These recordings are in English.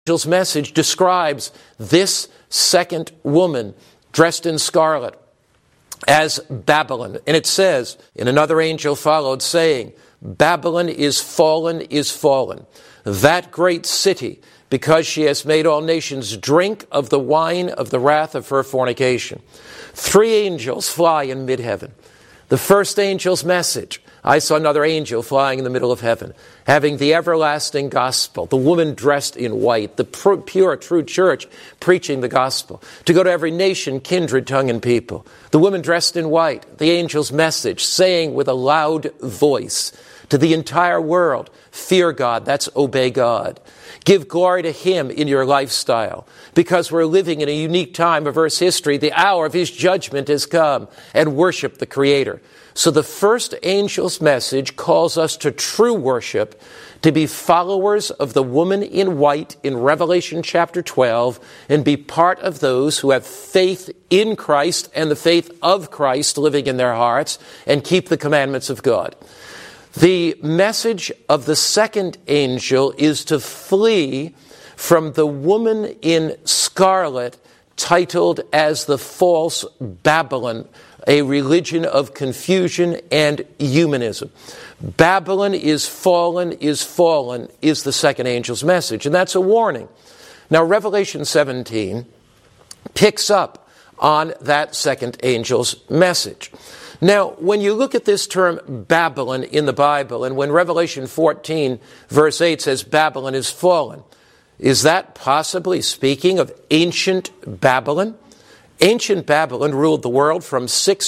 angel's message describes this second woman dressed in scarlet as Babylon. And it says, and another angel followed, saying, Babylon is fallen, that great city, because she has made all nations drink of the wine of the wrath of her fornication. 3 angels fly in mid-heaven. The first angel's message, I saw another angel flying in the middle of heaven, having the everlasting gospel, the woman dressed in white, the pure, true church preaching the gospel, to go to every nation, kindred, tongue, and people. The woman dressed in white, the angel's message, saying with a loud voice to the entire world, fear God, that's obey God. Give glory to Him in your lifestyle, because we're living in a unique time of Earth's history. The hour of His judgment has come, and worship the Creator. So the first angel's message calls us to true worship, to be followers of the woman in white in Revelation chapter 12, and be part of those who have faith in Christ and the faith of Christ living in their hearts, and keep the commandments of God. The message of the second angel is to flee from the woman in scarlet, titled as the false Babylon, a religion of confusion and humanism. Babylon is fallen, is the second angel's message. And that's a warning. Now, Revelation 17 picks up on that second angel's message. Now, when you look at this term Babylon in the Bible, and when Revelation 14, verse 8 says Babylon is fallen, is that possibly speaking of ancient Babylon? Ancient Babylon ruled the world from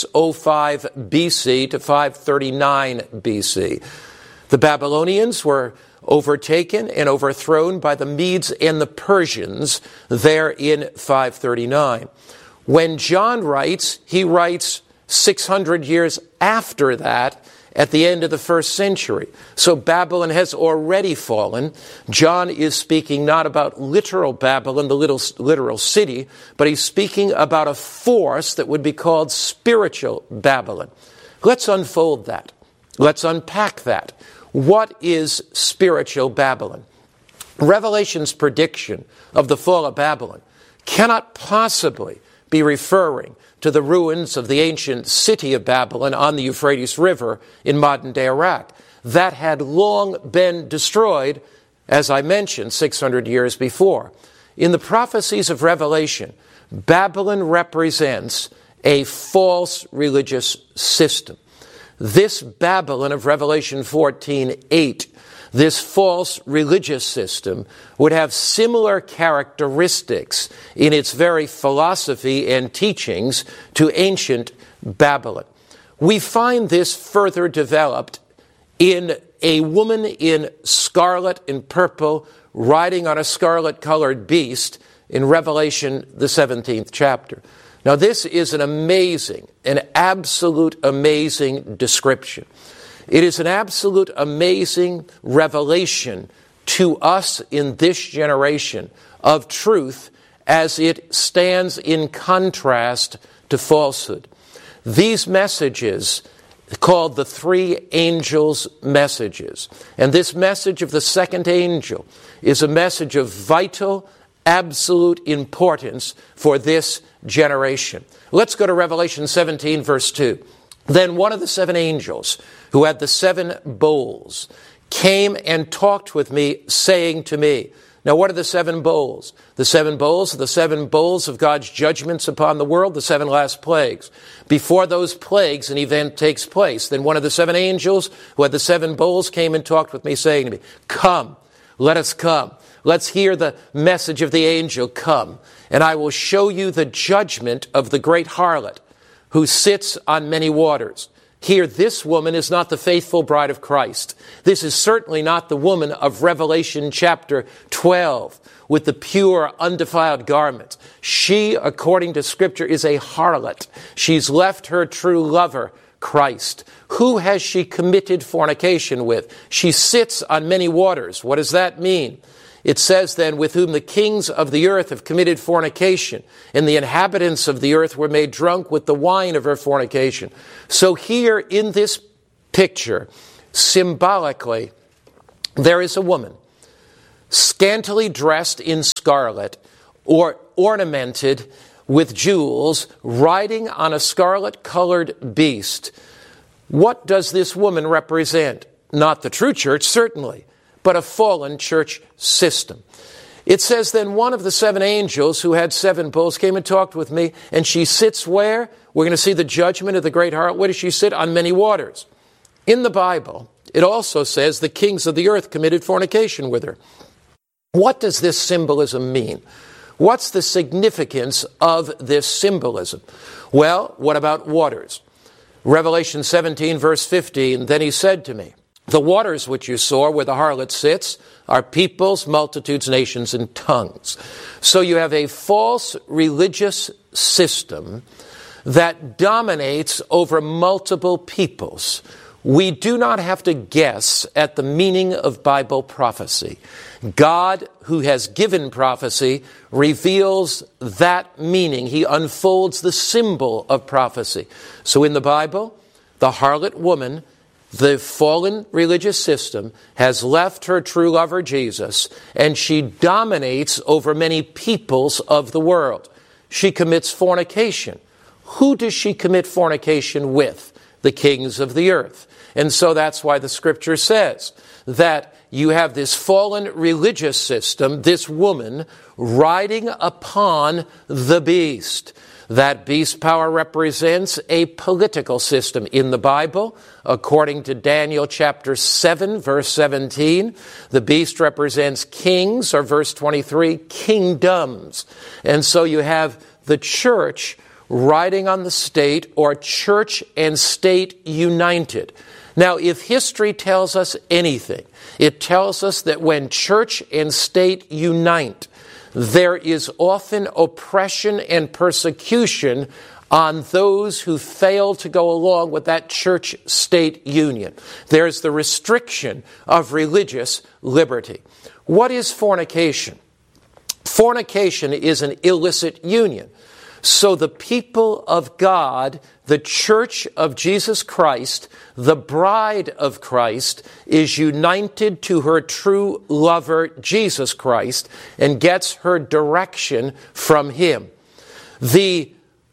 605 BC to 539 BC. The Babylonians were overtaken and overthrown by the Medes and the Persians there in 539. When John writes, he writes 600 years after that, at the end of the first century. So Babylon has already fallen. John is speaking not about literal Babylon, the literal city, but he's speaking about a force that would be called spiritual Babylon. Let's unfold that. Let's unpack that. What is spiritual Babylon? Revelation's prediction of the fall of Babylon cannot possibly be referring to the ruins of the ancient city of Babylon on the Euphrates River in modern-day Iraq. That had long been destroyed, as I mentioned, 600 years before. In the prophecies of Revelation, Babylon represents a false religious system. This Babylon of Revelation 14:8, this false religious system, would have similar characteristics in its very philosophy and teachings to ancient Babylon. We find this further developed in a woman in scarlet and purple riding on a scarlet-colored beast in Revelation, the 17th chapter. Now, this is an absolute amazing description. It is an absolute amazing revelation to us in this generation of truth as it stands in contrast to falsehood. These messages, called the 3 angels' messages, and this message of the second angel is a message of vital, absolute importance for this generation. Let's go to Revelation 17, verse 2. Then one of the 7 angels, who had the 7 bowls, came and talked with me, saying to me. Now, what are the 7 bowls? The 7 bowls are the 7 bowls of God's judgments upon the world, the 7 last plagues. Before those plagues, an event takes place. Then one of the 7 angels, who had the 7 bowls, came and talked with me, saying to me, come, let us come. Let's hear the message of the angel, come, and I will show you the judgment of the great harlot, who sits on many waters. Here, this woman is not the faithful bride of Christ. This is certainly not the woman of Revelation chapter 12 with the pure, undefiled garments. She, according to Scripture, is a harlot. She's left her true lover, Christ. Who has she committed fornication with? She sits on many waters. What does that mean? It says then, with whom the kings of the earth have committed fornication, and the inhabitants of the earth were made drunk with the wine of her fornication. So here in this picture, symbolically, there is a woman scantily dressed in scarlet, or ornamented with jewels, riding on a scarlet-colored beast. What does this woman represent? Not the true church, certainly, but a fallen church system. It says, then one of the 7 angels who had 7 bowls came and talked with me, and she sits where? We're going to see the judgment of the great harlot. Where does she sit? On many waters. In the Bible, it also says the kings of the earth committed fornication with her. What does this symbolism mean? What's the significance of this symbolism? Well, what about waters? Revelation 17, verse 15, then he said to me, the waters which you saw where the harlot sits are peoples, multitudes, nations, and tongues. So you have a false religious system that dominates over multiple peoples. We do not have to guess at the meaning of Bible prophecy. God, who has given prophecy, reveals that meaning. He unfolds the symbol of prophecy. So in the Bible, the harlot woman, the fallen religious system, has left her true lover Jesus, and she dominates over many peoples of the world. She commits fornication. Who does she commit fornication with? The kings of the earth. And so that's why the scripture says that you have this fallen religious system, this woman, riding upon the beast. That beast power represents a political system in the Bible. According to Daniel chapter 7, verse 17, the beast represents kings, or verse 23, kingdoms. And so you have the church riding on the state, or church and state united. Now, if history tells us anything, it tells us that when church and state unite, there is often oppression and persecution on those who fail to go along with that church-state union. There's the restriction of religious liberty. What is fornication? Fornication is an illicit union. So the people of God, the church of Jesus Christ, the bride of Christ, is united to her true lover, Jesus Christ, and gets her direction from him. The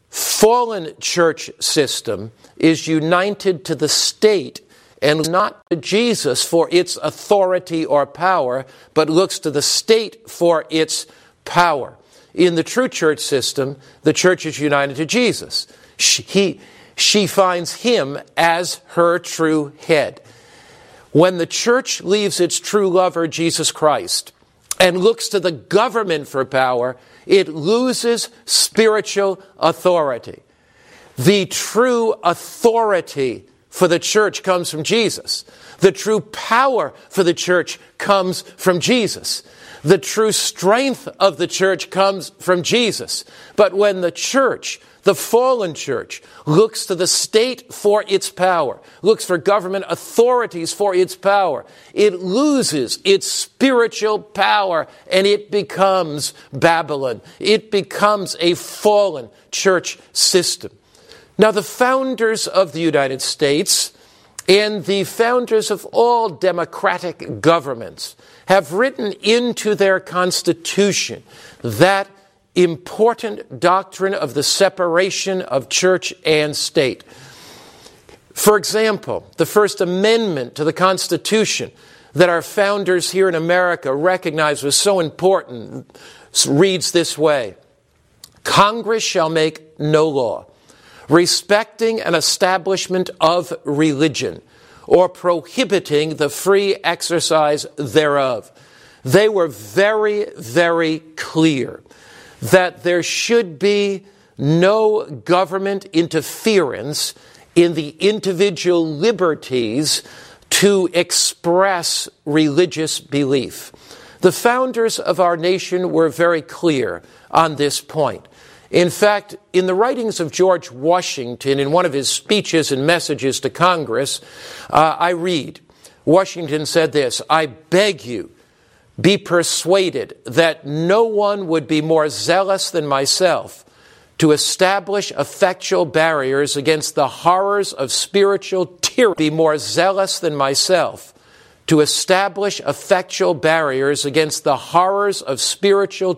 fallen church system is united to the state and not to Jesus for its authority or power, but looks to the state for its power. In the true church system, the church is united to Jesus. She finds him as her true head. When the church leaves its true lover, Jesus Christ, and looks to the government for power, it loses spiritual authority. The true authority for the church comes from Jesus. The true power for the church comes from Jesus. The true strength of the church comes from Jesus. But when the church, the fallen church, looks to the state for its power, looks for government authorities for its power, it loses its spiritual power and it becomes Babylon. It becomes a fallen church system. Now, the founders of the United States and the founders of all democratic governments have written into their Constitution that important doctrine of the separation of church and state. For example, the First Amendment to the Constitution that our founders here in America recognized was so important reads this way: Congress shall make no law respecting an establishment of religion or prohibiting the free exercise thereof. They were very, very clear that there should be no government interference in the individual liberties to express religious belief. The founders of our nation were very clear on this point. In fact, in the writings of George Washington, in one of his speeches and messages to Congress, I read, Washington said this: I beg you, be persuaded that no one would be more zealous than myself to establish effectual barriers against the horrors of spiritual tyranny. Be more zealous than myself to establish effectual barriers against the horrors of spiritual